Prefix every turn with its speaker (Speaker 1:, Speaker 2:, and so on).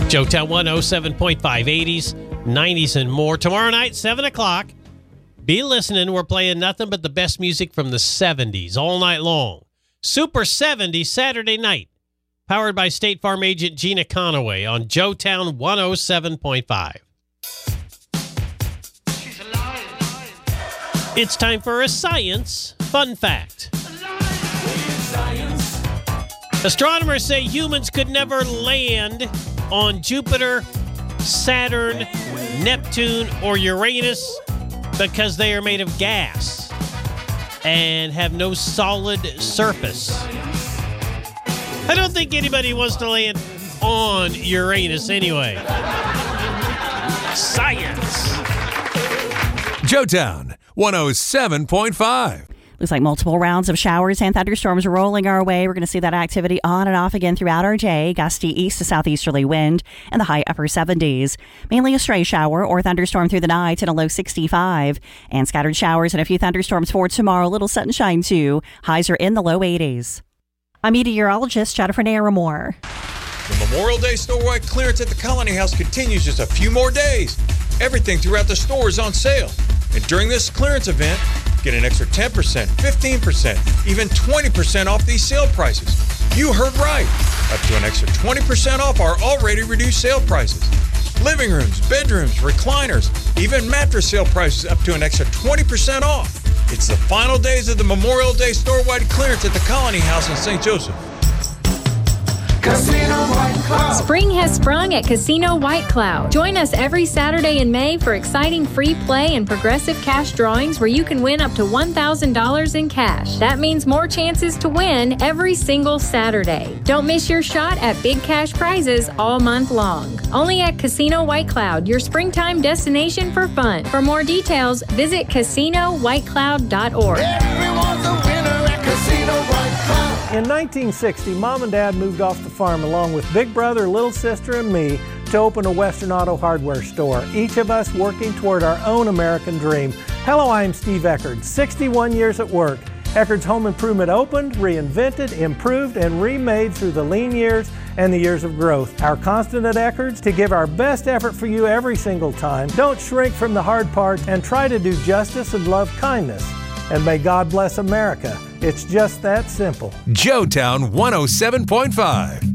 Speaker 1: Joetown 107.5, 80s, 90s, and more. Tomorrow night, 7 o'clock. Be listening. We're playing nothing but the best music from the 70s all night long. Super 70s Saturday night. Powered by State Farm agent Gina Conaway on Joetown 107.5. It's time for a science fun fact. Astronomers say humans could never land on Jupiter, Saturn, Neptune, or Uranus because they are made of gas and have no solid surface. I don't think anybody wants to land on Uranus anyway. Science.
Speaker 2: Joetown 107.5.
Speaker 3: Looks like multiple rounds of showers and thunderstorms rolling our way. We're going to see that activity on and off again throughout our day. Gusty east to southeasterly wind and the high upper 70s. Mainly a stray shower or thunderstorm through the night and a low 65. And scattered showers and a few thunderstorms for tomorrow. A little sunshine too. Highs are in the low 80s. I'm meteorologist Jennifer Naramore.
Speaker 4: The Memorial Day store-wide clearance at the Colony House continues just a few more days. Everything throughout the store is on sale. And during this clearance event, get an extra 10%, 15%, even 20% off these sale prices. You heard right. Up to an extra 20% off our already reduced sale prices. Living rooms, bedrooms, recliners, even mattress sale prices up to an extra 20% off. It's the final days of the Memorial Day store-wide clearance at the Colony House in St. Joseph.
Speaker 5: Casino White Cloud. Spring has sprung at Casino White Cloud. Join us every Saturday in May for exciting free play and progressive cash drawings where you can win up to $1,000 in cash. That means more chances to win every single Saturday. Don't miss your shot at big cash prizes all month long. Only at Casino White Cloud, your springtime destination for fun. For more details, visit CasinoWhiteCloud.org.
Speaker 6: Everyone's a winner at Casino White Cloud. In 1960, Mom and Dad moved off the farm along with Big Brother, Little Sister, and me to open a Western Auto Hardware store, each of us working toward our own American dream. Hello, I'm Steve Eckerd, 61 years at work. Eckerd's Home Improvement opened, reinvented, improved, and remade through the lean years and the years of growth. Our constant at Eckerd's to give our best effort for you every single time. Don't shrink from the hard part and try to do justice and love kindness. And may God bless America. It's just that simple.
Speaker 2: Joetown 107.5.